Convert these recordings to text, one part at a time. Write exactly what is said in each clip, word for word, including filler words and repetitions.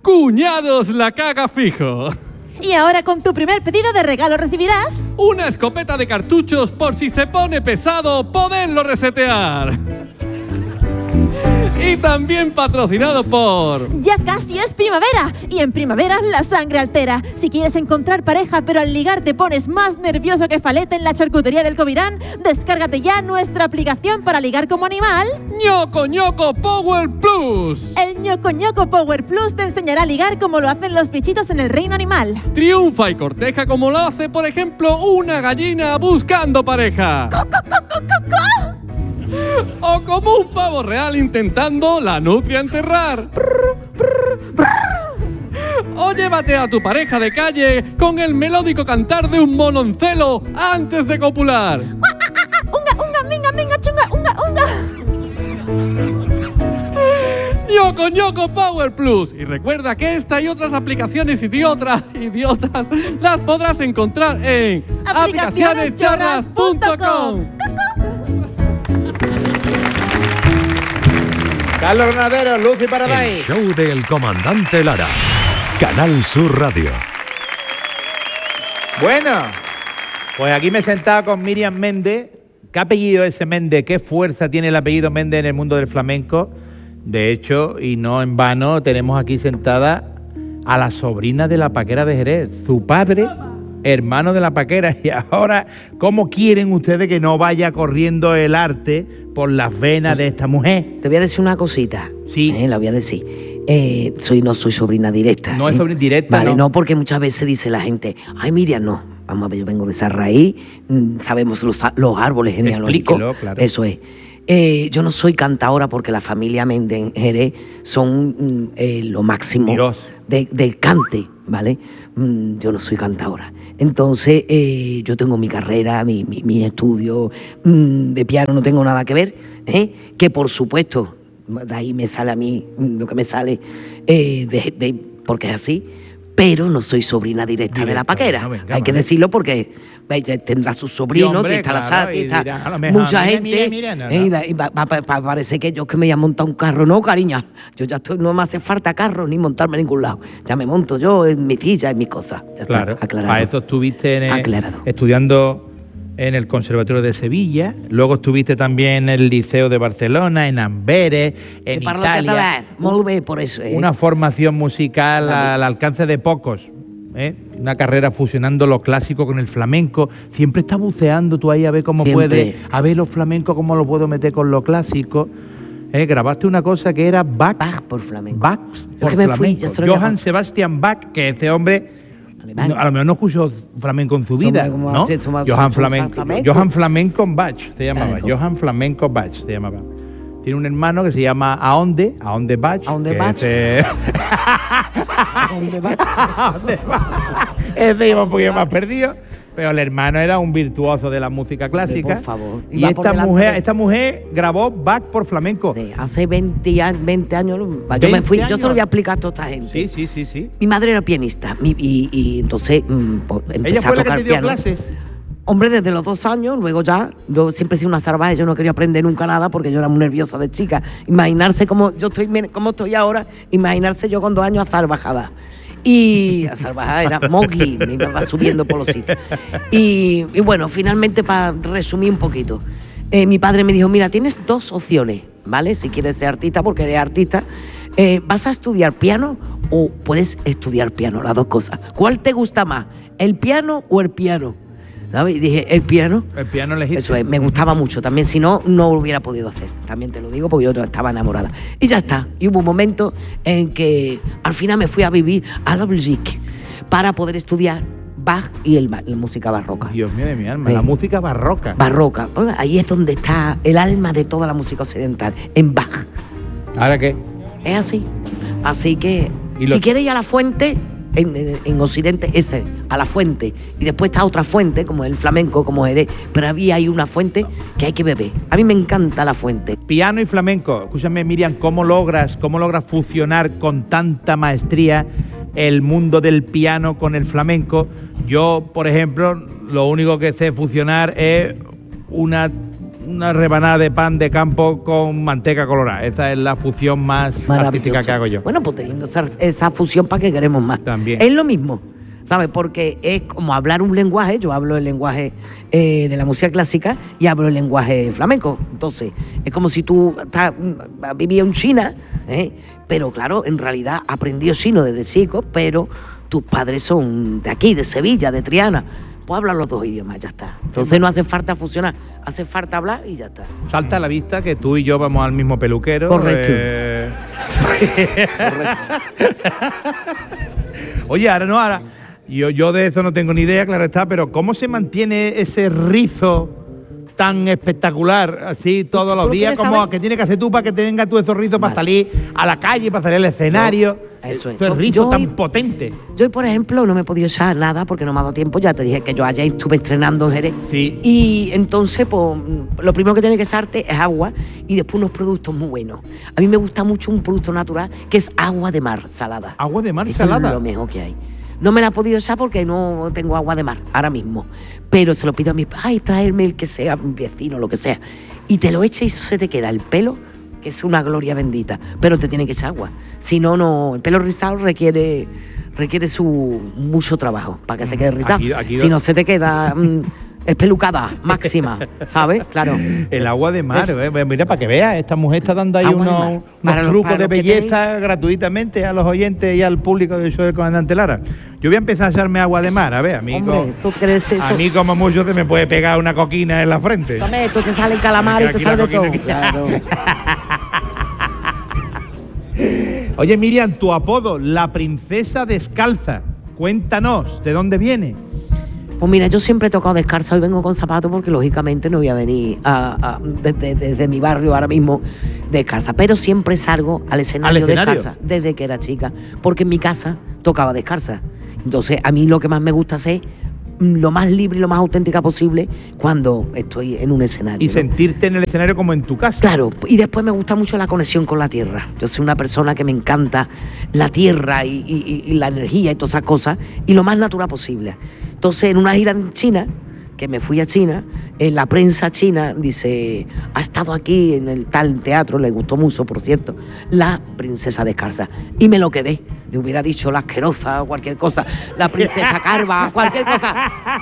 Cuñados La Caga fijo. Y ahora con tu primer pedido de regalo recibirás una escopeta de cartuchos por si se pone pesado, poderlo resetear. Y también patrocinado por... Ya casi es primavera y en primavera la sangre altera. Si quieres encontrar pareja pero al ligar te pones más nervioso que falete en la charcutería del Covirán, descárgate ya nuestra aplicación para ligar como animal. Ñoco Ñoco Power Plus. El Ñoco Ñoco Power Plus te enseñará a ligar como lo hacen los bichitos en el reino animal. Triunfa y corteja como lo hace, por ejemplo, una gallina buscando pareja. ¡Co, co, co, co, co, co! O como un pavo real intentando la nutria enterrar. O llévate a tu pareja de calle con el melódico cantar de un mononcelo antes de copular. ¡Unga, unga, minga, minga, chunga, unga, unga! Ñoco Ñoco Power Plus. Y recuerda que esta y otras aplicaciones idiotas, idiotas las podrás encontrar en aplicaciones chorras punto com. Carlos Granadero, Lucy El Paradise. show del comandante Lara. Canal Sur Radio. Bueno, pues aquí me he sentado con Miriam Méndez. ¿Qué apellido es ese Méndez? ¿Qué fuerza tiene el apellido Méndez en el mundo del flamenco? De hecho, y no en vano, tenemos aquí sentada a la sobrina de la Paquera de Jerez, su padre, hermano de la Paquera. Y ahora, ¿cómo quieren ustedes que no vaya corriendo el arte por las venas de esta mujer? Te voy a decir una cosita. Sí. Eh, la voy a decir. Eh, soy, no soy sobrina directa. No es ¿eh? sobrina directa, Vale, no. no, porque muchas veces dice la gente, ay, Miriam, no. Vamos a ver, yo vengo de esa raíz, mm, sabemos los, los árboles genealógicos. Explíquelo, claro. Eso es. Eh, yo no soy cantadora porque la familia Méndez en Jerez son mm, eh, lo máximo Dios. de, del cante, ¿vale? Mm, yo no soy cantadora. Entonces, eh, yo tengo mi carrera, mi, mi, mi estudio mm, de piano, no tengo nada que ver, ¿eh? Que por supuesto, de ahí me sale a mí mm, lo que me sale, eh, de, de, porque es así, pero no soy sobrina directa, Directa, de la Paquera. no, venga, Hay que vale. decirlo porque eh, tendrá sus sobrinos, Sí, hombre, está la claro, Sati, y está dirán, a lo mejor, mucha mira, gente. mira, mira, no, eh, no. y va- y va- va- va- parece que yo que me voy a montar un carro. No, cariña, yo ya estoy, no me hace falta carro ni montarme en ningún lado. Ya me monto yo en mi silla, en mis cosas. Ya Claro, está, aclarado. para eso estuviste en el- Aclarado. estudiando en el Conservatorio de Sevilla, luego estuviste también en el Liceo de Barcelona, en Amberes, en Te parlo Italia. catalán, molt bé, por eso. Eh. Una formación musical al alcance de pocos, ¿eh? Una carrera fusionando lo clásico con el flamenco. Siempre estás buceando tú ahí a ver cómo Siempre. puedes, a ver lo flamenco, cómo lo puedo meter con lo clásico. ¿Eh? Grabaste una cosa que era Bach, Bach por flamenco. Bach por que me fui, flamenco. ya se lo había Johann contado. Sebastian Bach, que ese hombre Alemán. no, a lo mejor no escuchó flamenco en su Hombre, vida, ¿cómo ¿no? hace? Toma- Johann toma Flamenco, flamenco. Johann Flamenco Bach se llamaba, Claro. Johann Flamenco Bach se llamaba. Tiene un hermano que se llama Aonde, Aonde Bach. Aonde que Bach. ese- ¿Dónde va? Aonde Bach. Ese iba un poquito más perdido, pero el hermano era un virtuoso de la música clásica. por favor. Y Iba por esta delante mujer, de- esta mujer grabó Bach por flamenco. Sí, hace veinte, a- veinte años. Yo me veinte fui, yo se lo años. voy a explicar a toda esta gente. Sí, sí, sí, sí. Mi madre era pianista mi- y, y entonces mm, pues, empecé Ella a fue la que tocar te dio piano. clases. Hombre, desde los dos años, luego ya, yo siempre he sido una salvaje, yo no quería aprender nunca nada porque yo era muy nerviosa de chica. Imaginarse cómo yo estoy, cómo estoy ahora, imaginarse yo con dos años a salvajada. Y a salvajada era Mowgli, me iba subiendo por los sitios. Y, y bueno, finalmente, para resumir un poquito, eh, mi padre me dijo, mira, tienes dos opciones, ¿vale? Si quieres ser artista, porque eres artista, eh, ¿vas a estudiar piano o puedes estudiar piano? Las dos cosas. ¿Cuál te gusta más, el piano o el piano? ¿Sabes? Y dije, el piano. El piano elegiste. Eso es, me gustaba mucho también, si no, no lo hubiera podido hacer. También te lo digo porque yo estaba enamorada. Y ya está. Y hubo un momento en que al final me fui a vivir a la Belgique para poder estudiar Bach y el, la música barroca. Dios mío de mi alma, Sí. la música barroca. Barroca. Ahí es donde está el alma de toda la música occidental, en Bach. ¿Ahora qué? Es así. Así que, Y lo- si quieres ir a la fuente, en, en- en Occidente, ese, a la fuente. Y después está otra fuente, como el flamenco, como Jerez. Pero había ahí una fuente que hay que beber. A mí me encanta la fuente. Piano y flamenco. Escúchame, Miriam, ¿cómo logras, cómo logras fusionar con tanta maestría el mundo del piano con el flamenco? Yo, por ejemplo, lo único que sé fusionar es una, una rebanada de pan de campo con manteca colorada. Esa es la fusión más artística que hago yo. Bueno, pues teniendo esa, esa fusión, ¿para qué queremos más? También. Es lo mismo, ¿sabes? Porque es como hablar un lenguaje. Yo hablo el lenguaje eh, de la música clásica y hablo el lenguaje flamenco. Entonces, es como si tú estás, vivías en China, ¿eh? Pero claro, en realidad aprendió chino desde chico, pero tus padres son de aquí, de Sevilla, de Triana. Pues hablan los dos idiomas, ya está. Entonces no hace falta fusionar, hace falta hablar y ya está. Salta a la vista que tú y yo vamos al mismo peluquero. Correcto. Eh... Correcto. Oye, ahora no, ahora. Yo, yo de eso no tengo ni idea, claro está, pero ¿cómo se mantiene ese rizo tan espectacular, así todos los días? Como que tienes que hacer tú para que tengas tú esos rizos, vale, para salir a la calle, para salir al escenario. Yo, eso es. Ese rizo tan potente. Yo, por ejemplo, no me he podido echar nada porque no me ha dado tiempo. Ya te dije que yo ayer estuve estrenando en Jerez. Sí. Y entonces, pues, lo primero que tienes que echarte es agua y después unos productos muy buenos. A mí me gusta mucho un producto natural que es agua de mar salada. Agua de mar Esto salada. Es lo mejor que hay. No me la he podido echar porque no tengo agua de mar ahora mismo. Pero se lo pido a mis padres, traerme el que sea, un vecino, lo que sea. Y te lo eches y eso se te queda el pelo, que es una gloria bendita. Pero te tiene que echar agua. Si no, no. El pelo rizado requiere, requiere su mucho trabajo para que se quede rizado. Aquí, aquí si no, se te queda mmm, espelucada máxima, ¿sabes? Claro. El agua de mar, eh, mira, para que veas, esta mujer está dando ahí agua unos, unos los, trucos de belleza tenéis... gratuitamente a los oyentes y al público del show del comandante Lara. Yo voy a empezar a echarme agua de mar, a ver, a mí, Hombre, como, ¿tú crees eso? a mí como mucho se me puede pegar una coquina en la frente. Tome, tú te sale el calamar y te sale de todo. Aquí. Claro. Oye, Miriam, tu apodo, la princesa descalza. Cuéntanos, ¿de dónde viene? Pues mira, yo siempre he tocado descalza, hoy vengo con zapatos porque lógicamente no voy a venir a, a, desde, desde mi barrio ahora mismo descalza, pero siempre salgo al escenario, ¿Al escenario? descalza, desde que era chica, porque en mi casa tocaba descalza. Entonces a mí lo que más me gusta hacer lo más libre y lo más auténtica posible cuando estoy en un escenario. Y ¿no? sentirte en el escenario como en tu casa. Claro, y después me gusta mucho la conexión con la tierra. Yo soy una persona que me encanta la tierra y, y, y la energía y todas esas cosas, y lo más natural posible. Entonces, en una gira en China, que me fui a China, en la prensa china dice, ha estado aquí en el tal teatro, le gustó mucho, por cierto, la princesa descalza. Y me lo quedé. Le hubiera dicho la asquerosa o cualquier cosa, la princesa calva, cualquier cosa.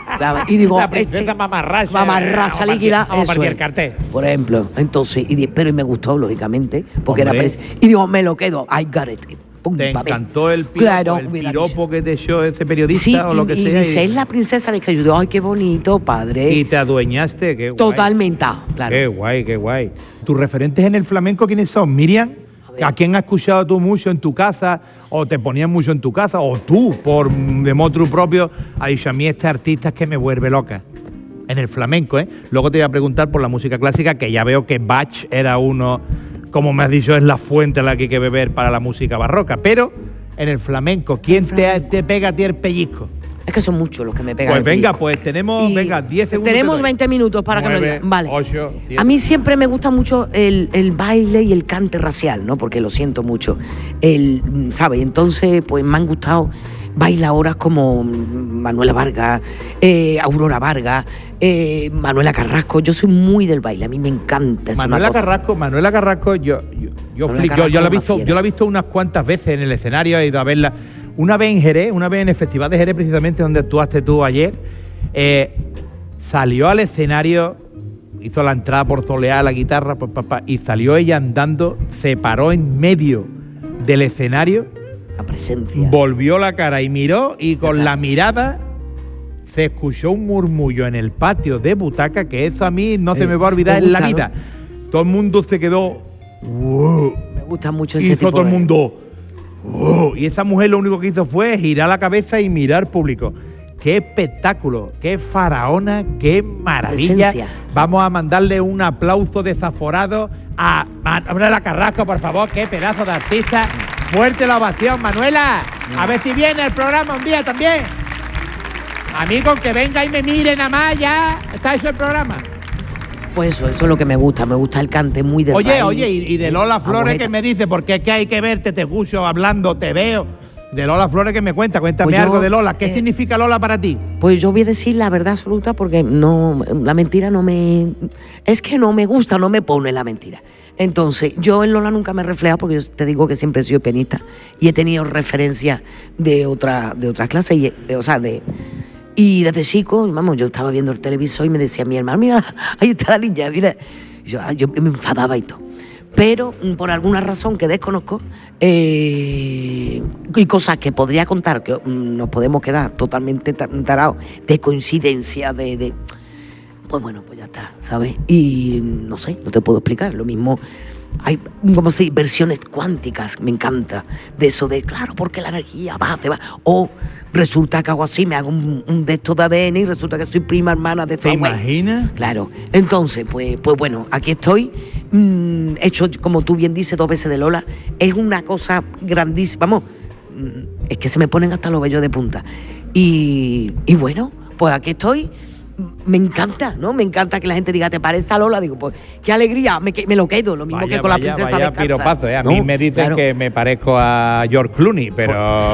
Y digo, la princesa este, mamarracha. Mamarracha líquida. Vamos a partir el es. cartel. Por ejemplo, entonces, y, pero y me gustó, lógicamente, porque Hombre. era princesa. Y digo, me lo quedo, I got it. Pum, ¿Te pa, encantó el piropo, claro, el piropo que te echó ese periodista sí, o lo que y, sea? Y dice, es la princesa de que ayudó. Ay, qué bonito, padre. Y te adueñaste, qué guay. Totalmente, claro. Qué guay, qué guay. ¿Tus referentes en el flamenco quiénes son? Miriam, ¿a, ¿a quién has escuchado tú mucho en tu casa? ¿O te ponías mucho en tu casa? ¿O tú, por de motu propio, has dicho a mí este artista es que me vuelve loca? En el flamenco, ¿eh? Luego te voy a preguntar por la música clásica, que ya veo que Bach era uno, como me has dicho, es la fuente a la que hay que beber para la música barroca. Pero en el flamenco, ¿quién el flamenco. Te, te pega a ti el pellizco? Es que son muchos los que me pegan. Pues venga, pellizco. pues tenemos, y venga, diez segundos. Tenemos veinte minutos para nueve, que me digan. Vale. ocho, a mí siempre me gusta mucho el, el baile y el cante racial, ¿no? Porque lo siento mucho. El, ¿sabes? Entonces, pues me han gustado bailadoras como Manuela Vargas, eh, Aurora Vargas, eh, Manuela Carrasco. Yo soy muy del baile, a mí me encanta. Manuela Carrasco, Manuela Carrasco, yo, yo, yo, Manuela Carrasco yo, yo la he visto, yo la he visto unas cuantas veces en el escenario, he ido a verla. Una vez en Jerez, una vez en el Festival de Jerez, precisamente donde actuaste tú ayer, eh, salió al escenario, hizo la entrada por soleá, la guitarra, pa, pa, pa, y salió ella andando, se paró en medio del escenario, la presencia, volvió la cara y miró, y con la mirada se escuchó un murmullo en el patio de butaca, que eso a mí no eh, se me va a olvidar gusta, en la vida. ¿No? Todo el mundo se quedó, wow. Me gusta mucho ese hizo tipo todo de... el mundo, oh, y esa mujer lo único que hizo fue girar la cabeza y mirar público. ¡Qué espectáculo! ¡Qué faraona! ¡Qué maravilla! Presencia. Vamos a mandarle un aplauso desaforado a Manuela Carrasco, por favor. ¡Qué pedazo de artista! ¡Fuerte la ovación, Manuela! A ver si viene el programa un día también. A mí con que venga y me mire nada más ya está hecho el programa. Pues eso, eso es lo que me gusta, me gusta el cante muy de Oye, baile. oye, y, y de Lola Flores, que me dice, porque es que hay que verte, te escucho hablando, te veo. De Lola Flores, que me cuenta, cuéntame Pues yo, algo de Lola. ¿Qué eh, significa Lola para ti? Pues yo voy a decir la verdad absoluta porque no, la mentira no me... Es que no me gusta, no me pone la mentira. Entonces, yo en Lola nunca me he reflejado porque yo te digo que siempre he sido pianista y he tenido referencias de, otra, de otras clases, y, de, o sea, de... Y desde chico, vamos, yo estaba viendo el televisor y me decía mi hermano, mira, ahí está la niña, mira. Yo, yo me enfadaba y todo. Pero por alguna razón que desconozco, eh, y cosas que podría contar, que nos podemos quedar totalmente tarados de coincidencia, de, de... Pues bueno, pues ya está, ¿sabes? Y no sé, no te puedo explicar. Lo mismo, hay, como se dice, versiones cuánticas, me encanta, de eso de, claro, porque la energía va, se va. O resulta que hago así, me hago un, un de estos de A D N y resulta que soy prima hermana de esta. ¿Te imaginas? Claro. Entonces, pues, pues bueno, aquí estoy. Mm, hecho, como tú bien dices, dos veces de Lola. Es una cosa grandísima. Vamos, mm, es que se me ponen hasta los vellos de punta. Y, y bueno, pues aquí estoy. Me encanta, ¿no? Me encanta que la gente diga, ¿te parece a Lola? Digo, pues, qué alegría, me, me lo quedo, lo mismo Vaya, que con vaya, la princesa vaya descalza. piropazo, ¿eh? A ¿No? mí me dicen Claro. que me parezco a George Clooney, pero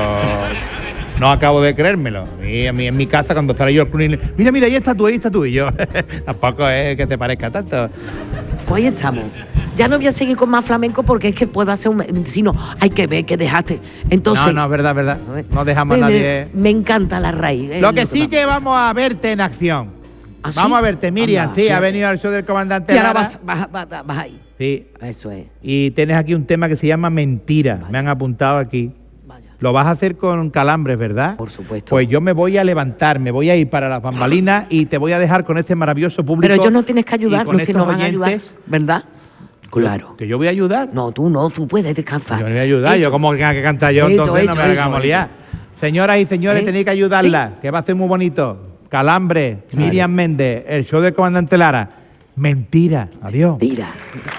no acabo de creérmelo. Y a mí en mi casa cuando sale George Clooney, mira, mira, ahí está tú, ahí está tú. Y yo, tampoco es que te parezca tanto. Pues ahí estamos. Ya no voy a seguir con más flamenco porque es que puedo hacer un... Si no, hay que ver que dejaste. Entonces... No, no, es verdad, es verdad. No dejamos a me, nadie... Me encanta la raíz. Lo que sí que vamos a verte en acción. ¿Ah, sí? Vamos a verte, Miriam, Anda, sí, fíjate. ha venido al show del comandante Y ahora Lara. vas, vas, vas, vas, vas ahí. Sí, Eso es. y tienes aquí un tema que se llama Mentira. Me han apuntado aquí. Vaya. Lo vas a hacer con calambres, ¿verdad? Por supuesto. Pues yo me voy a levantar, me voy a ir para las bambalinas y te voy a dejar con este maravilloso público. Pero ellos no tienes que ayudar, y con no, estos nos van a ayudar, oyentes. ¿verdad? Claro. ¿Que yo voy a ayudar? No, tú no, tú puedes descansar. Yo no voy a ayudar, Hecho. yo como que tenga que cantar yo, Hecho, entonces no hecho, me hecho, hagamos hecho. liar. Señoras y señores, ¿Eh? tenéis que ayudarla, que va a ser muy bonito. Calambre, Claro. Miriam Méndez, el show del comandante Lara. Mentira. Adiós. Tira.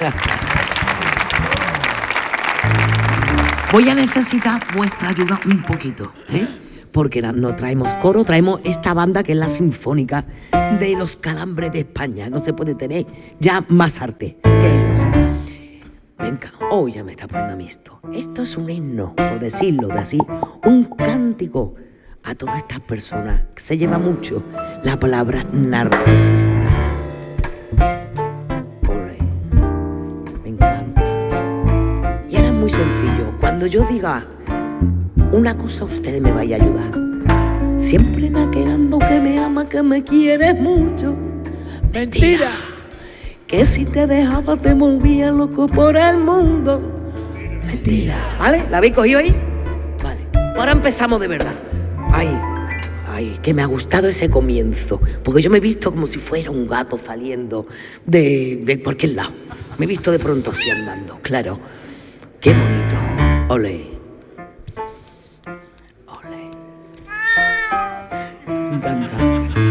Voy a necesitar vuestra ayuda un poquito, ¿eh? Porque no traemos coro, traemos esta banda que es la Sinfónica de los Calambres de España. No se puede tener ya más arte que ellos. Venga, hoy ya me está poniendo a mí esto. Esto es un himno, por decirlo de así, un cántico a todas estas personas que se lleva mucho la palabra narcisista. Ole, me encanta. Y ahora es muy sencillo. Cuando yo diga una cosa, ustedes me vayan a ayudar. Siempre naquerando que me ama, que me quieres mucho. Mentira. Que si te dejaba te volvía loco por el mundo. Mentira. ¿Vale? ¿La habéis cogido ahí? Vale. Ahora empezamos de verdad. Ay, ay, que me ha gustado ese comienzo. Porque yo me he visto como si fuera un gato saliendo de, de cualquier lado. Me he visto de pronto así andando. Claro. Qué bonito. Ole. Ole. Me encanta.